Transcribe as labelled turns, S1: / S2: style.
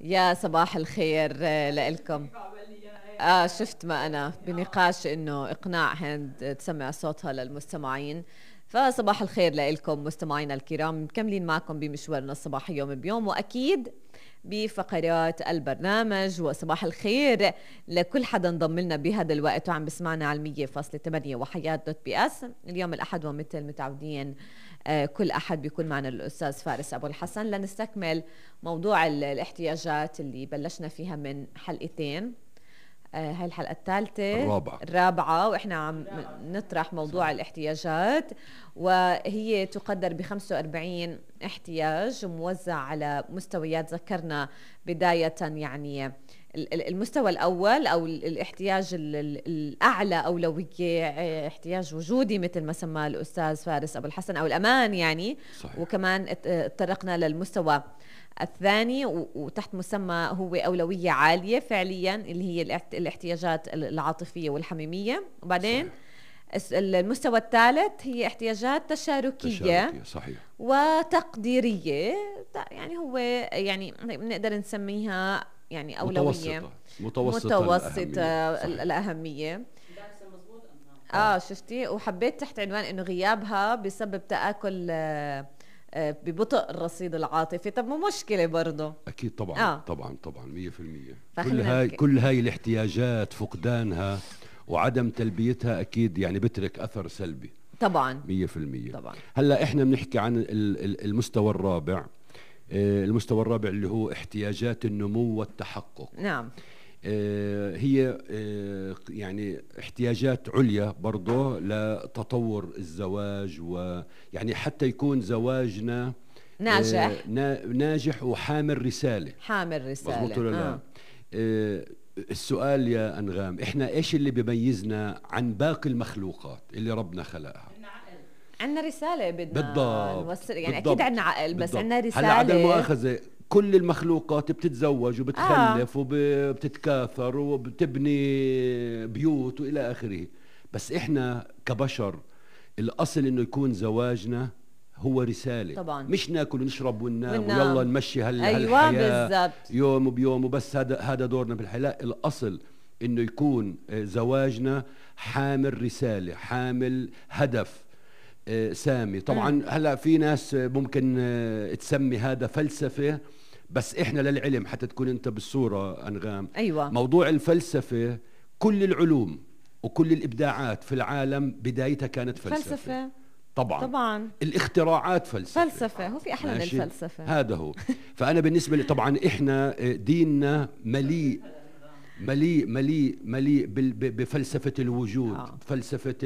S1: يا صباح الخير لإلكم. شفت ما أنا بنقاش إنه إقناع هند تسمع صوتها للمستمعين. فصباح الخير لإلكم مستمعينا الكرام، مكملين معكم بمشوارنا الصباحي يوم بيوم، وأكيد بفقرات البرنامج. وصباح الخير لكل حدا انضم لنا بهذا الوقت وعم بسمعنا على 100.8 وحياة دوت بي اس. اليوم الأحد ومثل متعودين كل أحد بيكون معنا الأستاذ فارس أبو الحسن لنستكمل موضوع الاحتياجات اللي بلشنا فيها من حلقتين. هاي الحلقة الثالثة الرابعة، وإحنا عم نطرح موضوع الاحتياجات، وهي تقدر ب45 احتياج موزع على مستويات. ذكرنا بداية يعني المستوى الأول أو الاحتياج الأعلى أولوية احتياج وجودي مثل ما سماه الأستاذ فارس أبو الحسن، أو الأمان يعني. صحيح. وكمان اتطرقنا للمستوى الثاني وتحت مسمى هو أولوية عالية فعليا، اللي هي الاحتياجات العاطفية والحميمية. وبعدين صحيح. المستوى الثالث هي احتياجات تشاركية صحيح. وتقديرية، يعني هو يعني بنقدر نسميها يعني أولوية متوسطة الأهمية. شفتي، وحبيت تحت عنوان إنه غيابها بسبب تآكل ببطء الرصيد العاطفي. طب مو مشكلة برضه.
S2: أكيد طبعا طبعا 100%. كل هاي الاحتياجات فقدانها وعدم تلبيتها أكيد يعني بترك أثر سلبي
S1: طبعا
S2: 100%.
S1: طبعا.
S2: هلأ إحنا بنحكي عن المستوى الرابع. المستوى الرابع اللي هو احتياجات النمو والتحقق.
S1: نعم.
S2: هي يعني احتياجات عليا برضه لتطور الزواج، ويعني حتى يكون زواجنا ناجح وحامل رسالة. مظبوط ولا لا؟ السؤال يا أنغام، احنا ايش اللي بيميزنا عن باقي المخلوقات اللي ربنا خلقها؟
S1: عندنا رسالة بدنا نوصل يعني. بالضبط. أكيد عندنا عقل، بس عندنا رسالة.
S2: هلا عدم المؤاخذة، كل المخلوقات بتتزوج وبتخلف وبتتكاثر وبتبني بيوت وإلى آخره، بس إحنا كبشر الأصل إنه يكون زواجنا هو رسالة طبعا. مش ناكل ونشرب وننام ويلا نمشي
S1: أيوة بالضبط
S2: يوم بيوم وبس. هذا دورنا بالحياة. الأصل إنه يكون زواجنا حامل رسالة، حامل هدف سامي. طبعا هلا في ناس ممكن تسمي هذا فلسفة، بس احنا للعلم حتى تكون انت بالصورة أنغام.
S1: أيوة.
S2: موضوع الفلسفة، كل العلوم وكل الإبداعات في العالم بدايتها كانت فلسفة. طبعا الاختراعات فلسفة.
S1: هو في أحلى من الفلسفة؟
S2: هذا هو. فأنا بالنسبة لي طبعا احنا ديننا مليء بفلسفة الوجود. فلسفة